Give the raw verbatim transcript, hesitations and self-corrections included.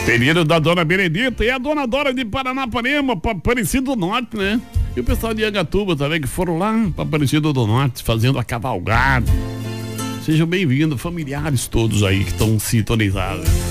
Terreiro da Dona Benedita e a Dona Dora de Paranapanema, para Aparecido do Norte, né? E o pessoal de Angatuba também, que foram lá para Aparecido do Norte, fazendo a cavalgada. Sejam bem-vindos, familiares todos aí que estão sintonizados.